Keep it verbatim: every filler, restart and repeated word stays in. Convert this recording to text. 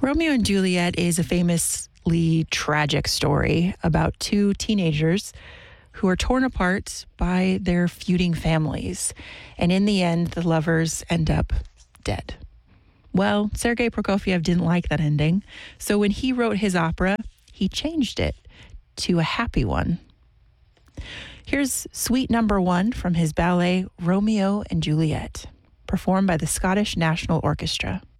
Romeo and Juliet is a famously tragic story about two teenagers who are torn apart by their feuding families. And in the end, the lovers end up dead. Well, Sergei Prokofiev didn't like that ending. So when he wrote his opera, he changed it to a happy one. Here's Suite Number One from his ballet Romeo and Juliet, performed by the Scottish National Orchestra.